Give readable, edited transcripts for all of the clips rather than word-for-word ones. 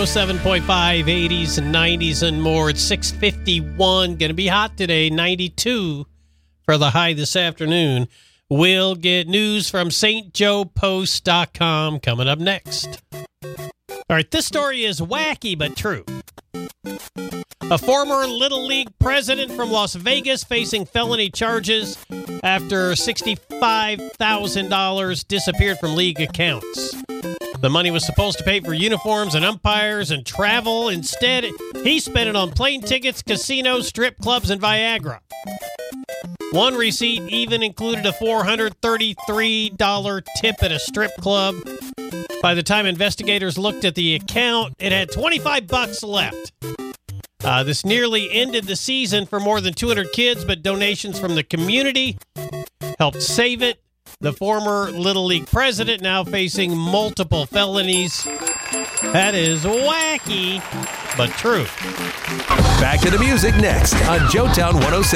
107.5, 80s and 90s and more. It's 6:51. Going to be hot today, 92 for the high this afternoon. We'll get news from stjoepost.com coming up next. All right, this story is wacky but true. A former Little League president from Las Vegas facing felony charges after $65,000 disappeared from league accounts. The money was supposed to pay for uniforms and umpires and travel. Instead, he spent it on plane tickets, casinos, strip clubs, and Viagra. One receipt even included a $433 tip at a strip club. By the time investigators looked at the account, it had $25 left. This nearly ended the season for more than 200 kids, but donations from the community helped save it. The former Little League president now facing multiple felonies. That is wacky, but true. Back to the music next on Joetown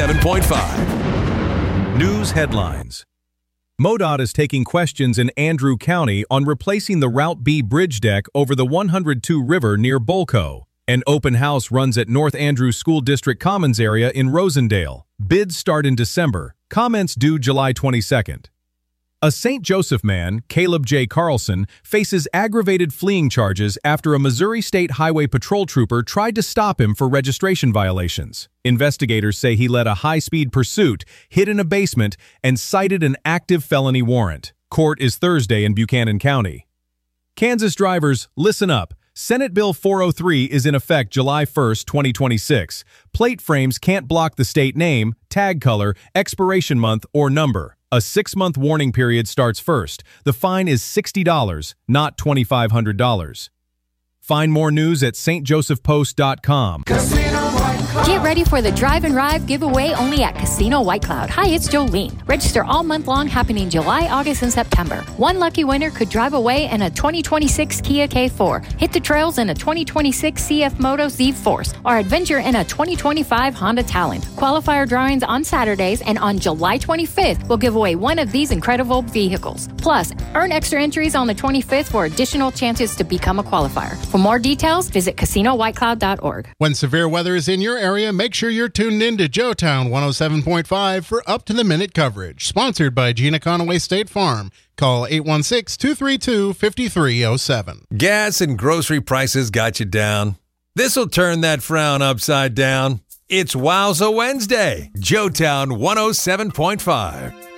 107.5. News headlines. MoDOT is taking questions in Andrew County on replacing the Route B bridge deck over the 102 River near Bolco. An open house runs at North Andrews School District Commons area in Rosendale. Bids start in December. Comments due July 22nd. A St. Joseph man, Caleb J. Carlson, faces aggravated fleeing charges after a Missouri State Highway Patrol trooper tried to stop him for registration violations. Investigators say he led a high-speed pursuit, hid in a basement, and cited an active felony warrant. Court is Thursday in Buchanan County. Kansas drivers, listen up. Senate Bill 403 is in effect July 1st, 2026. Plate frames can't block the state name, tag color, expiration month, or number. A 6-month warning period starts first. The fine is $60, not $2,500. Find more news at stjosephpost.com. Get ready for the Drive and Ride giveaway only at Casino White Cloud. Hi, it's Jolene. Register all month long, happening July, August, and September. One lucky winner could drive away in a 2026 Kia K4, hit the trails in a 2026 CF Moto Z Force, or adventure in a 2025 Honda Talent. Qualifier drawings on Saturdays, and on July 25th, we'll give away one of these incredible vehicles. Plus, earn extra entries on the 25th for additional chances to become a qualifier. For more details, visit CasinoWhiteCloud.org. When severe weather is in your area, make sure you're tuned in to Joetown 107.5 for up-to-the-minute coverage. Sponsored by Gina Conaway State Farm. Call 816-232-5307. Gas and grocery prices got you down. This'll turn that frown upside down. It's Wowza Wednesday. Joetown 107.5.